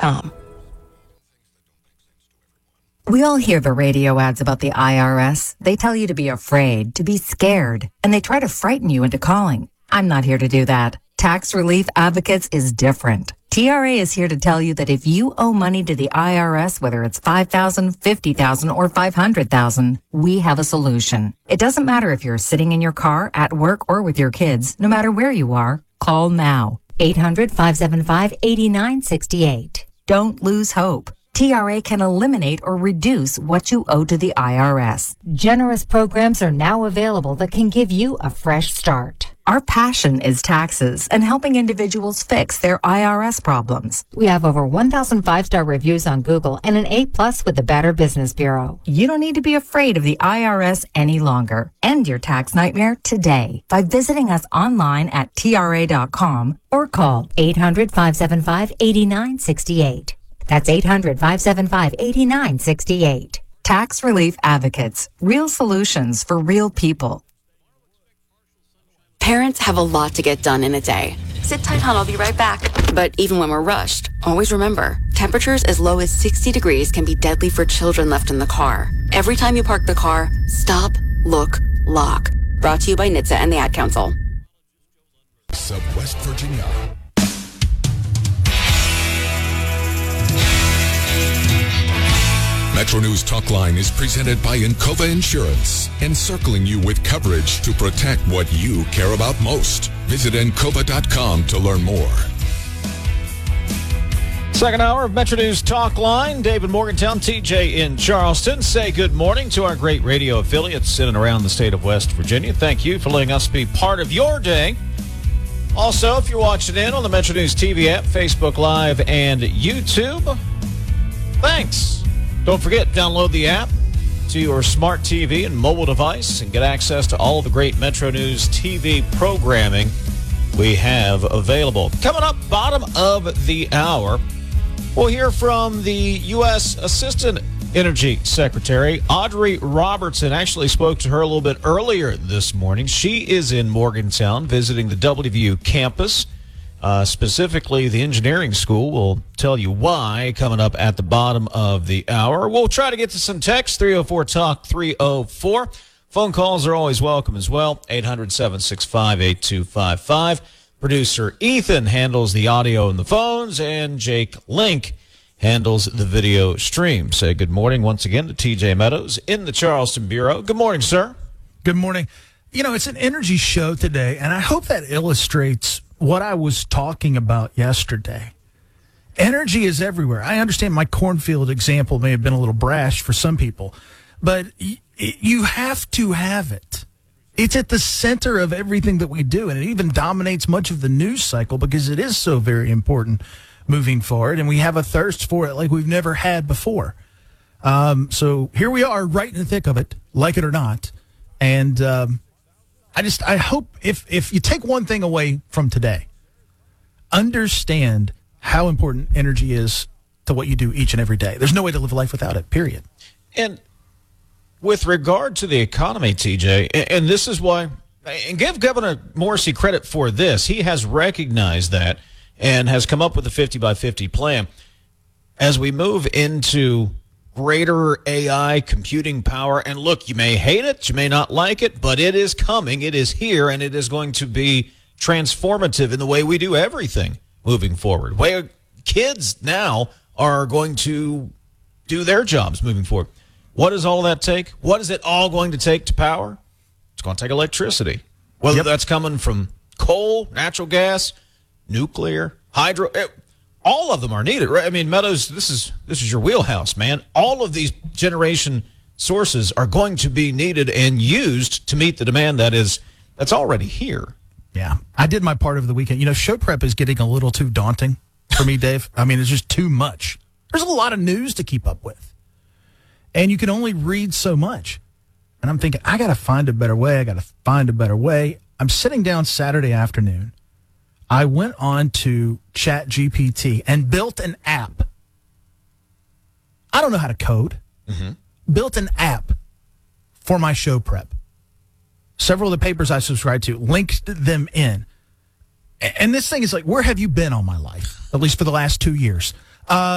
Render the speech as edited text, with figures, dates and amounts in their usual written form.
TireRack.com. We all hear the radio ads about the IRS. They tell you to be afraid, to be scared, and they try to frighten you into calling. I'm not here to do that. Tax Relief Advocates is different. TRA is here to tell you that if you owe money to the IRS, whether it's $5,000, $50,000, or $500,000, we have a solution. It doesn't matter if you're sitting in your car, at work, or with your kids. No matter where you are, call now. 800-575-8968. Don't lose hope. TRA can eliminate or reduce what you owe to the IRS. Generous programs are now available that can give you a fresh start. Our passion is taxes and helping individuals fix their IRS problems. We have over 1,000 5-star reviews on Google and an A+ with the Better Business Bureau. You don't need to be afraid of the IRS any longer. End your tax nightmare today by visiting us online at TRA.com or call 800-575-8968. That's 800-575-8968. Tax Relief Advocates. Real solutions for real people. Parents have a lot to get done in a day. Sit tight, hon, I'll be right back. But even when we're rushed, always remember, temperatures as low as 60 degrees can be deadly for children left in the car. Every time you park the car, stop, look, lock. Brought to you by NHTSA and the Ad Council. Of West Virginia. Metro News Talkline is presented by Encova Insurance, encircling you with coverage to protect what you care about most. Visit Encova.com to learn more. Second hour of Metro News Talkline. David Morgantown, TJ in Charleston. Say good morning to our great radio affiliates in and around the state of West Virginia. Thank you for letting us be part of your day. Also, if you're watching in on the Metro News TV app, Facebook Live, and YouTube, thanks. Don't forget, download the app to your smart TV and mobile device and get access to all the great Metro News TV programming we have available. Coming up, bottom of the hour, we'll hear from the U.S. Assistant Energy Secretary, Audrey Robertson. Actually spoke to her a little bit earlier this morning. She is in Morgantown visiting the WVU campus. Specifically, the engineering school. We'll tell you why coming up at the bottom of the hour. We'll try to get to some text, 304-TALK-304. Phone calls are always welcome as well, 800-765-8255. Producer Ethan handles the audio and the phones, and Jake Link handles the video stream. Say good morning once again to TJ Meadows in the Charleston Bureau. Good morning, sir. Good morning. You know, it's an energy show today, and I hope that illustrates what I was talking about yesterday. Energy is everywhere. I understand my cornfield example may have been a little brash for some people, but you have to have it. It's at the center of everything that we do, and it even dominates much of the news cycle because it is so very important moving forward, and we have a thirst for it like we've never had before. So here we are right in the thick of it, like it or not, and I hope if you take one thing away from today, understand how important energy is to what you do each and every day. There's no way to live life without it, period. And with regard to the economy, TJ, and this is why, and give Governor Morrisey credit for this, he has recognized that and has come up with a 50 by 50 plan. As we move into greater AI computing power, and look, you may hate it, you may not like it, but it is coming, it is here, and it is going to be transformative in the way we do everything moving forward. Way kids now are going to do their jobs moving forward. What does all that take? What is it all going to take to power? It's going to take electricity, whether that's coming from coal, natural gas, nuclear, hydro. All of them are needed, right? I mean, Meadows, this is your wheelhouse, man. All of these generation sources are going to be needed and used to meet the demand that's already here. Yeah, I did my part of the weekend. You know, show prep is getting a little too daunting for me, Dave. I mean, it's just too much. There's a lot of news to keep up with, and you can only read so much. And I'm thinking, I got to find a better way. I'm sitting down Saturday afternoon. I went on to ChatGPT and built an app. I don't know how to code. Built an app for my show prep. Several of the papers I subscribe to, linked them in. And this thing is like, where have you been all my life? At least for the last 2 years.